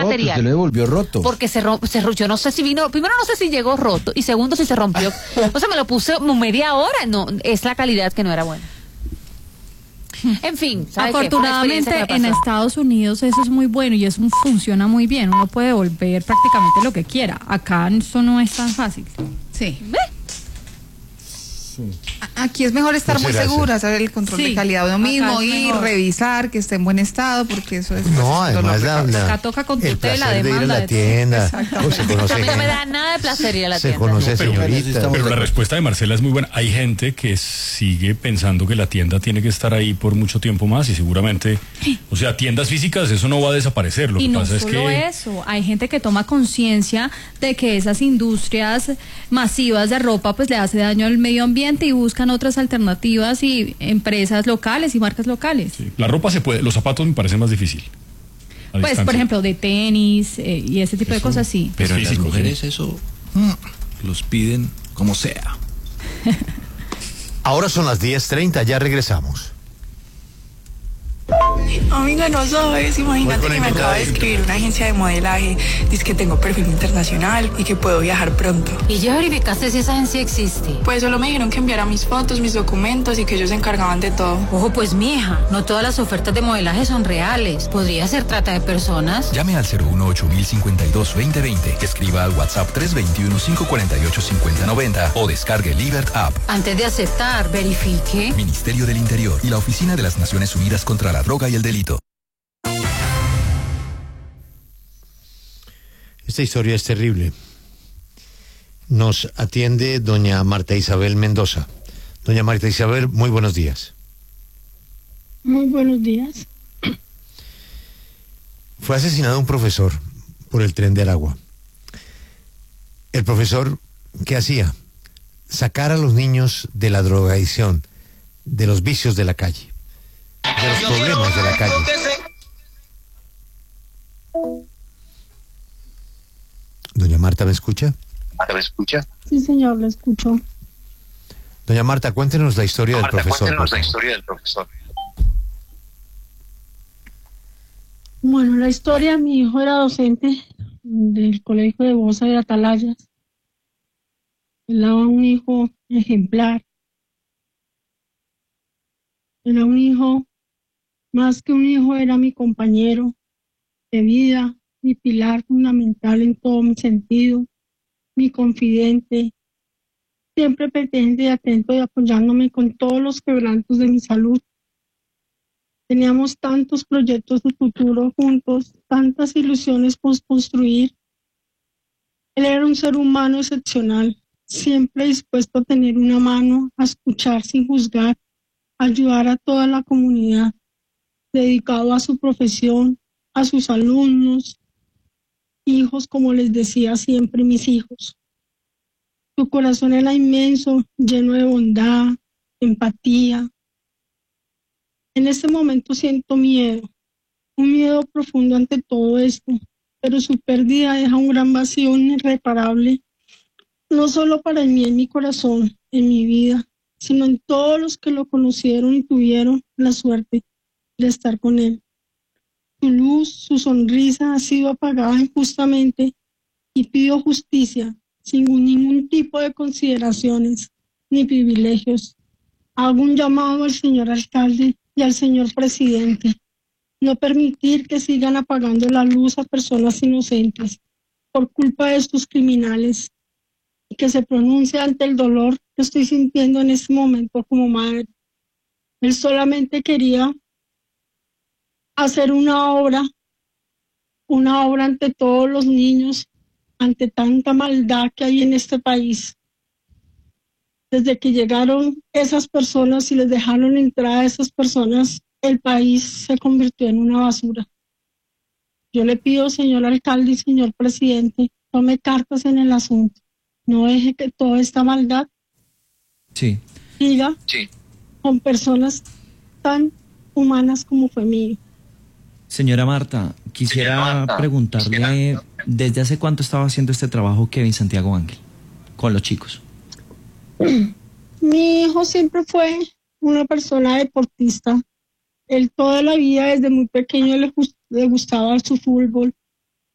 material. Pues se lo devolvió roto. Porque yo no sé si vino, primero no sé si llegó roto y segundo si se rompió. O sea, me lo puse media hora, no, es la calidad que no era buena. En fin, afortunadamente en Estados Unidos eso es muy bueno y eso funciona muy bien, uno puede devolver prácticamente lo que quiera. Acá eso no es tan fácil. Sí. Aquí es mejor estar muy segura, hacer el control de calidad uno mismo y revisar que esté en buen estado, porque eso es... No, además acá toca con tutela, de ir a la tienda. A mí no me da nada de placer ir a la tienda. Se conoce, señorita. Pero la respuesta de Marcela es muy buena. Hay gente que sigue pensando que la tienda tiene que estar ahí por mucho tiempo más y seguramente, o sea, tiendas físicas, eso no va a desaparecer. Lo que pasa es que... Y no solo eso, hay gente que toma conciencia de que esas industrias masivas de ropa pues le hace daño al medio ambiente y buscan otras alternativas y empresas locales y marcas locales. Sí, la ropa se puede, los zapatos me parece más difícil. Pues, distancia. Por ejemplo, de tenis y ese tipo de cosas, sí. Pero las mujeres eso los piden como sea. Ahora son las 10:30, ya regresamos. Amiga, no sabes, imagínate que me acaba de escribir una agencia de modelaje, dice que tengo perfil internacional y que puedo viajar pronto. ¿Y ya verificaste si esa agencia existe? Pues solo me dijeron que enviara mis fotos, mis documentos y que ellos se encargaban de todo. Ojo, pues mija, no todas las ofertas de modelaje son reales. Podría ser trata de personas. Llame al 018-052-2020, escriba al WhatsApp 321-548-5090 o descargue Libert App. Antes de aceptar, verifique. Ministerio del Interior y la Oficina de las Naciones Unidas contra la Droga y el Delito. Esta historia es terrible. Nos atiende doña Marta Isabel Mendoza. Doña Marta Isabel, muy buenos días. Muy buenos días. Fue asesinado un profesor por el Tren de Aragua. El profesor, ¿qué hacía? Sacar a los niños de la drogadicción, de los vicios de la calle, de los problemas de la calle. Doña Marta, ¿me escucha? Sí, señor, le escucho. Doña Marta, cuéntenos la historia del profesor. Bueno, la historia, mi hijo era docente del colegio de Bosa de Atalayas. Era un hijo ejemplar. Era un hijo, más que un hijo, era mi compañero de vida, mi pilar fundamental en todo mi sentido, mi confidente, siempre pendiente y atento y apoyándome con todos los quebrantos de mi salud. Teníamos tantos proyectos de futuro juntos, tantas ilusiones por construir. Él era un ser humano excepcional, siempre dispuesto a tener una mano, a escuchar sin juzgar, a ayudar a toda la comunidad, dedicado a su profesión, a sus alumnos, hijos, como les decía siempre, mis hijos. Su corazón era inmenso, lleno de bondad, empatía. En este momento siento miedo, un miedo profundo ante todo esto, pero su pérdida deja un gran vacío irreparable, no solo para mí en mi corazón, en mi vida, sino en todos los que lo conocieron y tuvieron la suerte de estar con él. Su luz, su sonrisa ha sido apagada injustamente y pido justicia sin ningún tipo de consideraciones ni privilegios. Hago un llamado al señor alcalde y al señor presidente. No permitir que sigan apagando la luz a personas inocentes por culpa de estos criminales y que se pronuncie ante el dolor que estoy sintiendo en este momento como madre. Él solamente quería hacer una obra ante todos los niños, ante tanta maldad que hay en este país. Desde que llegaron esas personas y les dejaron entrar a esas personas, el país se convirtió en una basura. Yo le pido, señor alcalde y señor presidente, tome cartas en el asunto. No deje que toda esta maldad siga con personas tan humanas como fue mi hijo. Señora Marta, quisiera preguntarle, ¿desde hace cuánto estaba haciendo este trabajo Kevin Santiago Ángel con los chicos? Mi hijo siempre fue una persona deportista. Él toda la vida, desde muy pequeño, le gustaba su fútbol.